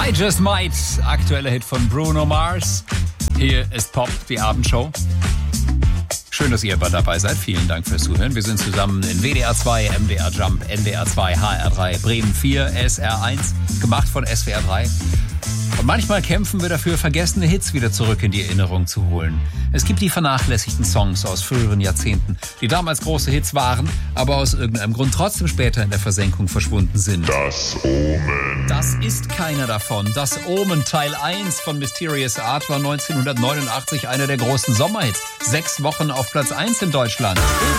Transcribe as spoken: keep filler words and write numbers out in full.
I Just Might, aktueller Hit von Bruno Mars. Hier ist Pop, die Abendshow. Schön, dass ihr dabei seid. Vielen Dank fürs Zuhören. Wir sind zusammen in W D R zwei, M D R Jump, N D R zwei, H R drei, Bremen vier, S R eins, gemacht von S W R drei. Und manchmal kämpfen wir dafür, vergessene Hits wieder zurück in die Erinnerung zu holen. Es gibt die vernachlässigten Songs aus früheren Jahrzehnten, die damals große Hits waren, aber aus irgendeinem Grund trotzdem später in der Versenkung verschwunden sind. Das Omen. Das ist keiner davon. Das Omen Teil eins von Mysterious Art war neunzehnhundertneunundachtzig einer der großen Sommerhits. Sechs Wochen auf Platz eins in Deutschland.